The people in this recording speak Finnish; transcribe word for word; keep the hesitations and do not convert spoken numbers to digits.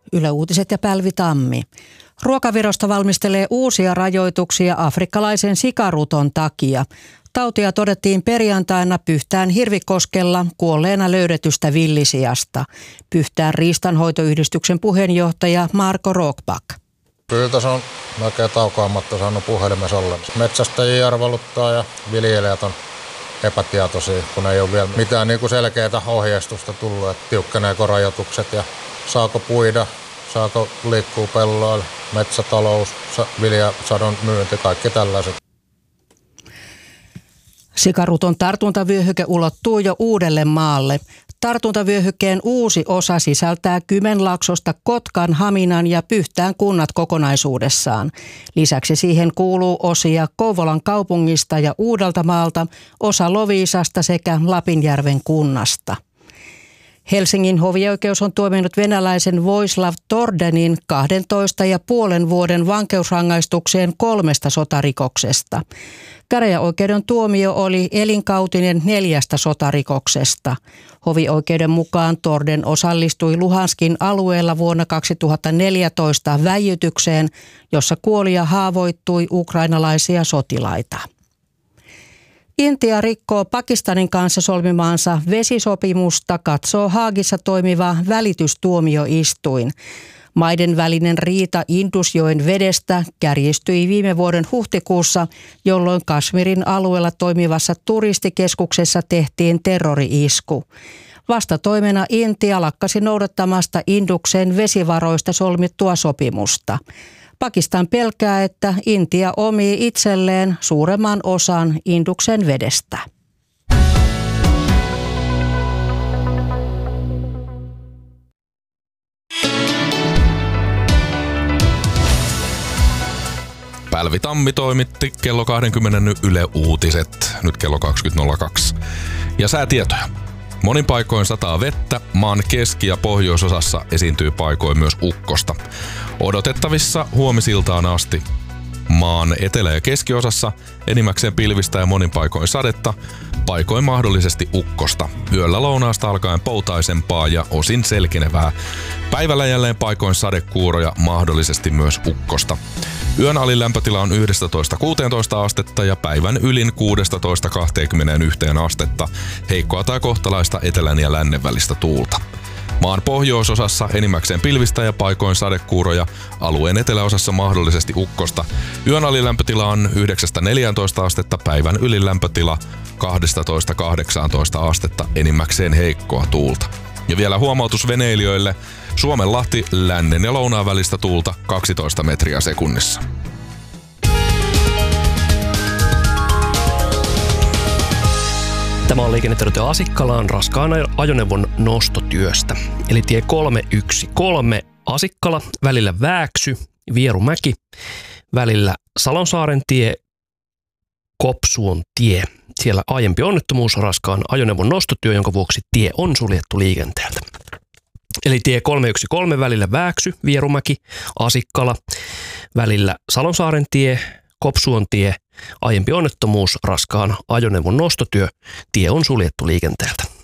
Yle Uutiset ja Pälvi Tammi. Ruokavirasto valmistelee uusia rajoituksia afrikkalaisen sikaruton takia. Tautia todettiin perjantaina Pyhtään Hirvikoskella kuolleena löydetystä villisiasta. Pyhtään riistanhoitoyhdistyksen puheenjohtaja Marko Rockback. Kyllä tässä on oikein taukoamatta saanut puhelimessa ollen. Metsästäjiä arveluttaa ja viljelijät on epätietoisia, kun ei ole vielä mitään niin kuin selkeää ohjeistusta tullut, että tiukkeneeko rajoitukset ja saako puida, saako liikkua pelloilla, metsätalous, viljasadon myynti, kaikki tällaiset. Sikaruton tartuntavyöhyke ulottuu jo Uudellemaalle. Tartuntavyöhykkeen uusi osa sisältää Kymenlaaksosta Kotkan, Haminan ja Pyhtään kunnat kokonaisuudessaan. Lisäksi siihen kuuluu osia Kouvolan kaupungista ja Uudeltamaalta, osa Loviisasta sekä Lapinjärven kunnasta. Helsingin hovioikeus on tuominnut venäläisen Voislav Tordenin kahdentoista ja puolen vuoden vankeusrangaistukseen kolmesta sotarikoksesta. Käräjäoikeuden tuomio oli elinkautinen neljästä sotarikoksesta. Hovioikeuden mukaan Torden osallistui Luhanskin alueella vuonna kaksituhattaneljätoista väijytykseen, jossa kuoli ja haavoittui ukrainalaisia sotilaita. Intia rikkoo Pakistanin kanssa solmimaansa vesisopimusta, katsoo Haagissa toimiva välitystuomioistuin. Maiden välinen riita Indusjoen vedestä kärjistyi viime vuoden huhtikuussa, jolloin Kashmirin alueella toimivassa turistikeskuksessa tehtiin terrori-isku. Vastatoimena Intia lakkasi noudattamasta Induksen vesivaroista solmittua sopimusta. Pakistan pelkää, että Intia omii itselleen suuremman osan Induksen vedestä. Pälvi Tammi toimitti kello kaksikymmentä Yle Uutiset, nyt kello kaksikymmentä nolla kaksi. Ja säätietoja. Monin paikoin sataa vettä, maan keski- ja pohjoisosassa esiintyy paikoin myös ukkosta. Odotettavissa huomisiltaan asti. Maan etelä- ja keskiosassa enimmäkseen pilvistä ja monin paikoin sadetta, paikoin mahdollisesti ukkosta. Yöllä lounaasta alkaen poutaisempaa ja osin selkinevää. Päivällä jälleen paikoin sadekuuroja, mahdollisesti myös ukkosta. Yön alin lämpötila on yksitoista kuusitoista astetta ja päivän ylin kuusitoista kaksikymmentäyksi astetta. Heikkoa tai kohtalaista etelän ja lännen välistä tuulta. Maan pohjoisosassa enimmäkseen pilvistä ja paikoin sadekuuroja, alueen eteläosassa mahdollisesti ukkosta. Yön alilämpötila on yhdeksästä neljääntoista astetta, päivän ylilämpötila kaksitoista kahdeksantoista astetta, enimmäkseen heikkoa tuulta. Ja vielä huomautus veneilijöille, Suomenlahti lännen ja lounaan välistä tuulta kaksitoista metriä sekunnissa. Tämä on liikennetiedote Asikkalaan raskaan ajoneuvon nostotyöstä. Eli tie kolme yksi kolme Asikkala, välillä Vääksy, Vierumäki, välillä Salonsaaren tie, Kopsuon tie. Siellä aiempi onnettomuus, raskaan ajoneuvon nostotyö, jonka vuoksi tie on suljettu liikenteeltä. Eli tie kolme yksi kolme välillä Vääksy, Vierumäki, Asikkala, välillä Salonsaaren tie, Kopsuon tie, aiempi onnettomuus, raskaan ajoneuvon nostotyö, tie on suljettu liikenteeltä.